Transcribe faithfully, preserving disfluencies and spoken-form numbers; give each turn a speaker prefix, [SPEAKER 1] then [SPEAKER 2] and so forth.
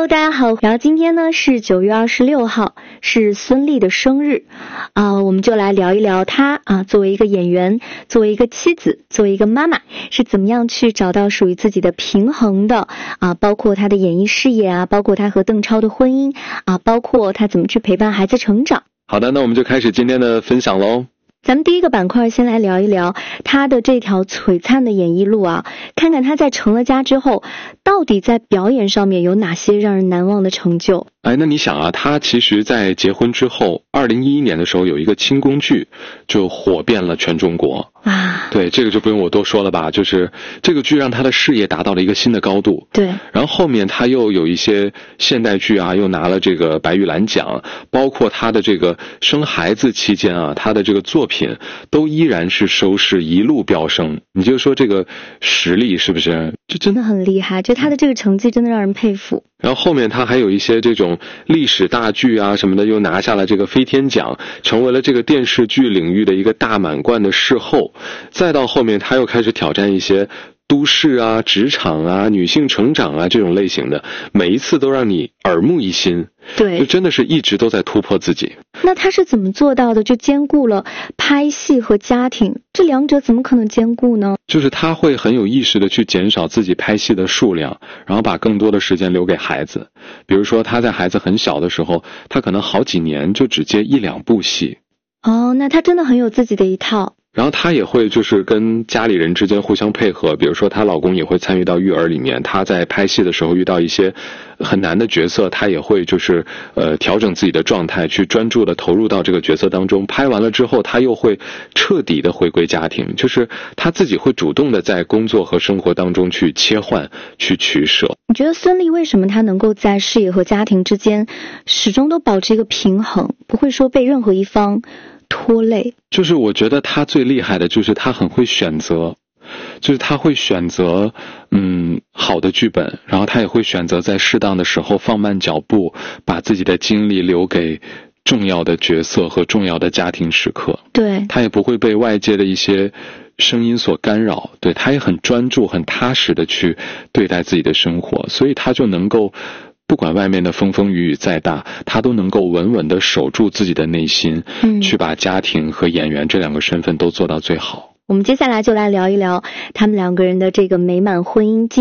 [SPEAKER 1] Hello， 大家好。然后今天呢是九月二十六号，是孙俪的生日啊、呃，我们就来聊一聊她啊，作为一个演员，作为一个妻子，作为一个妈妈，是怎么样去找到属于自己的平衡的啊，包括她的演艺事业啊，包括她和邓超的婚姻啊，包括她怎么去陪伴孩子成长。
[SPEAKER 2] 好的，那我们就开始今天的分享喽。
[SPEAKER 1] 咱们第一个板块先来聊一聊她的这条璀璨的演艺路啊，看看她在成了家之后，到底在表演上面有哪些让人难忘的成就。
[SPEAKER 2] 哎，那你想啊，她其实在结婚之后，二零一一年的时候有一个清宫剧就火遍了全中国啊。对，这个就不用我多说了吧，就是这个剧让她的事业达到了一个新的高度。
[SPEAKER 1] 对，
[SPEAKER 2] 然后后面她又有一些现代剧啊，又拿了这个白玉兰奖，包括她的这个生孩子期间啊，她的这个作品都依然是收视一路飙升。你就说这个实力是不是？
[SPEAKER 1] 这真的很厉害，就她的这个成绩真的让人佩服。
[SPEAKER 2] 然后后面他还有一些这种历史大剧啊什么的，又拿下了这个飞天奖，成为了这个电视剧领域的一个大满贯的视后。再到后面他又开始挑战一些都市啊、职场啊、女性成长啊这种类型的，每一次都让你耳目一新。
[SPEAKER 1] 对，
[SPEAKER 2] 就真的是一直都在突破自己。
[SPEAKER 1] 那他是怎么做到的？就兼顾了拍戏和家庭，这两者怎么可能兼顾呢？
[SPEAKER 2] 就是他会很有意识的去减少自己拍戏的数量，然后把更多的时间留给孩子。比如说他在孩子很小的时候，他可能好几年就只接一两部戏。
[SPEAKER 1] 哦，那他真的很有自己的一套。
[SPEAKER 2] 然后她也会就是跟家里人之间互相配合，比如说她老公也会参与到育儿里面，她在拍戏的时候遇到一些很难的角色，她也会就是呃调整自己的状态，去专注的投入到这个角色当中。拍完了之后，她又会彻底的回归家庭，就是她自己会主动的在工作和生活当中去切换，去取舍。
[SPEAKER 1] 你觉得孙俪为什么她能够在事业和家庭之间始终都保持一个平衡，不会说被任何一方拖累？
[SPEAKER 2] 就是我觉得他最厉害的就是他很会选择，就是他会选择嗯好的剧本，然后他也会选择在适当的时候放慢脚步，把自己的精力留给重要的角色和重要的家庭时刻。
[SPEAKER 1] 对，
[SPEAKER 2] 他也不会被外界的一些声音所干扰，对，他也很专注很踏实的去对待自己的生活，所以他就能够不管外面的风风雨雨再大，他都能够稳稳地守住自己的内心，嗯，去把家庭和演员这两个身份都做到最好。
[SPEAKER 1] 我们接下来就来聊一聊他们两个人的这个美满婚姻经